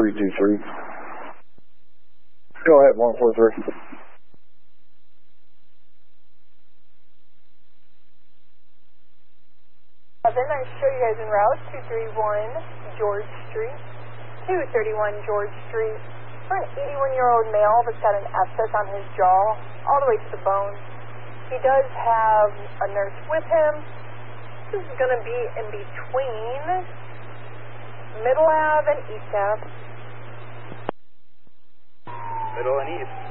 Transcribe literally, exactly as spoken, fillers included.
three two three. Go ahead, one four three. Then I show you guys en route, two thirty-one George Street. two thirty-one George Street. For an eighty-one-year-old male that's got an abscess on his jaw, all the way to the bone. He does have a nurse with him. This is going to be in between Middle Ave and East Ave. Middle and East.